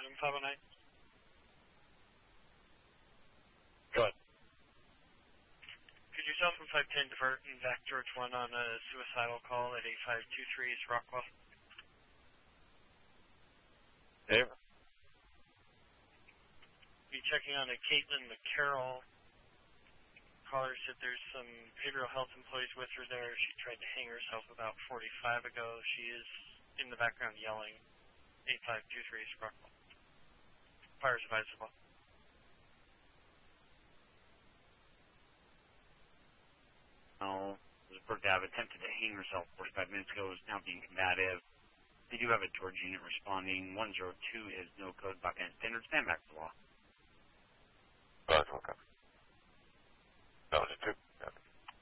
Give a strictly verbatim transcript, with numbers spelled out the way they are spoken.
Zoom five oh nine. Go ahead. Could you tell from five ten divert and Zach George one on a suicidal call at eight five two three East Rockwell? Dave? Be checking on a Caitlin McCarroll. Caller said there's some behavioral health employees with her there. She tried to hang herself about forty-five ago. She is in the background yelling. eight five two three East Rockwell. Fire is advisable. No, this Brooke Dab attempted to hang herself forty-five minutes ago, is now being combative. They do have a George unit responding. one zero two is no code, Buckeye Standard. Stand back for law. Roger, okay. That was a two.